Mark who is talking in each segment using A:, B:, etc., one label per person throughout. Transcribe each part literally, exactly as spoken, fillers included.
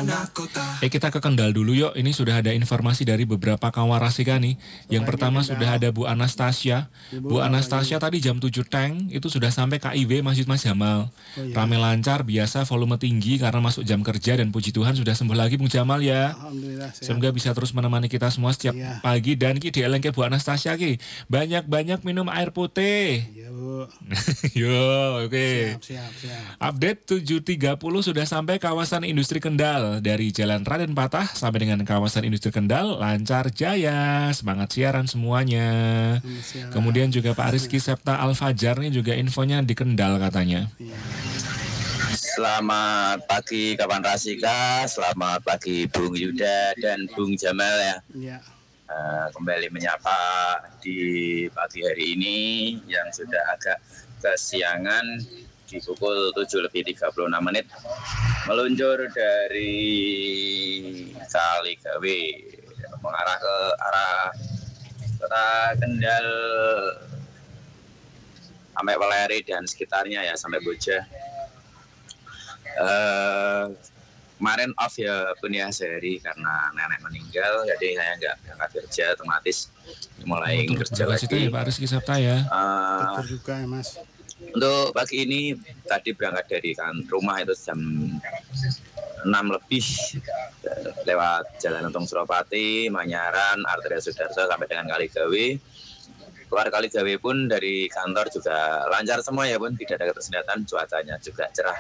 A: Eh kita ke Kendal dulu yuk. Ini sudah ada informasi dari beberapa kawan Rasika nih. Yang pertama sudah ada Bu Anastasia. Bu Anastasia tadi jam tujuh teng itu sudah sampai K I W Masjid Mas Jamal. Rame lancar, biasa, volume tinggi karena masuk jam kerja dan puji Tuhan sudah sembuh lagi Bung Jamal ya. Semoga bisa terus menemani kita semua setiap pagi. Dan ki di elengke Bu Anastasia ki banyak-banyak minum air putih.
B: Iya Bu.
A: Yo, oke. Okay.
B: Siap, siap, siap.
A: Update tujuh tiga puluh sudah sampai kawasan industri Kendal. Dari Jalan Raden Patah sampai dengan kawasan industri Kendal lancar jaya. Semangat siaran semuanya.
B: Siaran.
A: Kemudian juga Pak Rizky Septa Al-Fajar nih juga infonya di Kendal katanya.
C: Selamat pagi kawan Rasika, selamat pagi Bung Yuda dan Bung Jamal ya.
B: Iya.
C: Uh, kembali menyapa di pagi hari ini yang sudah agak kesiangan di pukul tujuh lebih tiga puluh enam menit meluncur dari Kaligawe mengarah ke arah kota Kendal sampai Weleri dan sekitarnya ya, sampai Boja. Uh, kemarin off ya pun ya sehari karena nenek meninggal, jadi saya nggak berangkat kerja, otomatis mulai
A: oh,
C: kerja lagi.
A: Ya, Pak Rizky Sabta ya.
C: Uh,
B: juga ya Mas.
C: Untuk pagi ini tadi berangkat dari kan rumah itu jam enam lebih lewat Jalan Untung Suropati, Manyaran, Arteria Sudarso sampai dengan Kaligawe. Keluar Kaligawe pun dari kantor juga lancar semua ya pun, tidak ada keterlambatan, cuacanya juga cerah.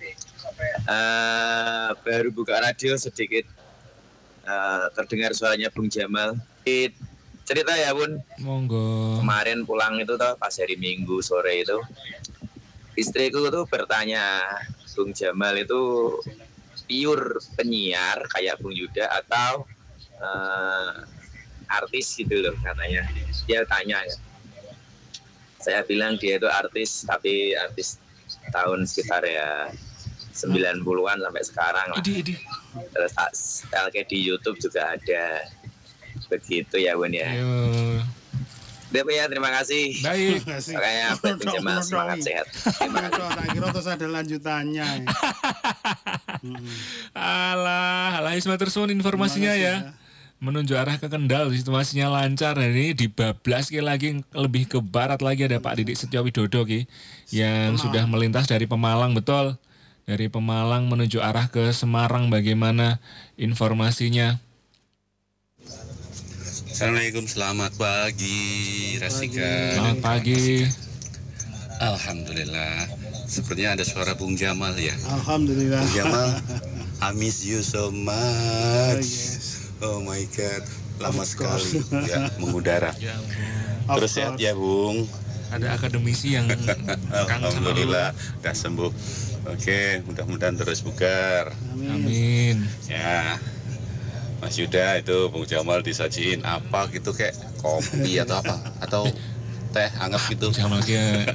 C: Uh, baru buka radio sedikit uh, terdengar suaranya Bung Jamal. Cerita ya pun.
A: Monggo.
C: Kemarin pulang itu toh pas hari Minggu sore itu istriku tuh bertanya, Bung Jamal itu pure penyiar kayak Bung Yuda atau uh, artis gitu loh katanya. Dia tanya ya. Saya bilang dia itu artis, tapi artis tahun sekitar ya sembilan puluhan sampai sekarang lah.
A: Idi, idi.
C: Terus kayak di YouTube juga ada. Begitu ya Bun ya. Ayo. Ya, terima kasih.
A: Baik.
C: Makanya Bung Jamal semangat sehat. Terima kasih.
B: Tak kira terus ada lanjutannya. Ya.
A: hmm. Alah, alah Isma Tersun informasinya ya. Menuju arah ke Kendal, situasinya lancar. Ini di bablas lagi lebih ke barat lagi ada Pak Didik Setyo Widodo ki yang Pemalang. Sudah melintas dari Pemalang, betul. Dari Pemalang menuju arah ke Semarang, bagaimana informasinya?
D: Assalamualaikum, selamat pagi Rasika.
A: Selamat pagi.
D: Alhamdulillah. Sepertinya ada suara Bung Jamal ya.
B: Alhamdulillah.
D: Bung Jamal, I miss you so much.
B: Oh, yes.
D: Oh my God, lama sekali ya mengudara. Ya, terus sehat ya Bung.
A: Ada akademisi yang
D: Alhamdulillah udah sembuh. Oke, mudah-mudahan terus bugar.
A: Amin. Amin.
D: Ya, Mas Yuda itu Bung Jamal disajiin apa gitu kayak kopi atau apa atau teh hangat gitu.
A: Jamal ya.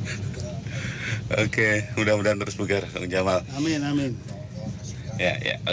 D: Oke, mudah-mudahan terus bugar Bung Jamal.
B: Amin, amin.
D: Ya, ya.